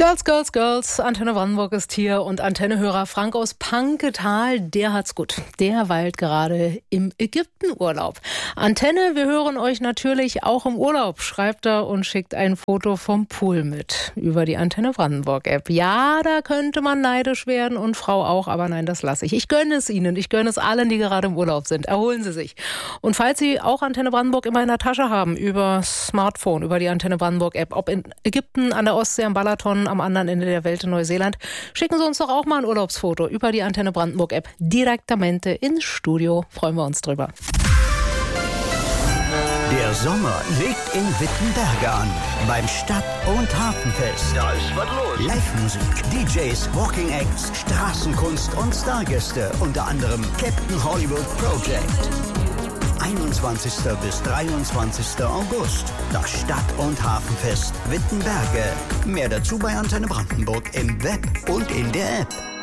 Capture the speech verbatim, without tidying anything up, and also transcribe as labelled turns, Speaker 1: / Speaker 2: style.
Speaker 1: Girls, Girls, Girls, Antenne Brandenburg ist hier und Antennehörer Frank aus Panketal, der hat's gut. Der weilt gerade im Ägyptenurlaub. Antenne, wir hören euch natürlich auch im Urlaub, schreibt er und schickt ein Foto vom Pool mit über die Antenne Brandenburg App. Ja, da könnte man neidisch werden und Frau auch, aber nein, das lasse ich. Ich gönne es Ihnen, ich gönne es allen, die gerade im Urlaub sind. Erholen Sie sich. Und falls Sie auch Antenne Brandenburg immer in der Tasche haben, über Smartphone, über die Antenne Brandenburg App, ob in Ägypten, an der Ostsee, am Balaton, am anderen Ende der Welt in Neuseeland, schicken Sie uns doch auch mal ein Urlaubsfoto über die Antenne Brandenburg App direktamente ins Studio. Freuen wir uns drüber.
Speaker 2: Der Sommer legt in Wittenberge an. Beim Stadt- und Hafenfest.
Speaker 3: Da ist was los.
Speaker 2: Live-Musik, D Js, Walking Acts, Straßenkunst und Stargäste. Unter anderem Captain Hollywood Project. einundzwanzigsten bis dreiundzwanzigsten August. Das Stadt- und Hafenfest Wittenberge. Mehr dazu bei Antenne Brandenburg im Web und in der App.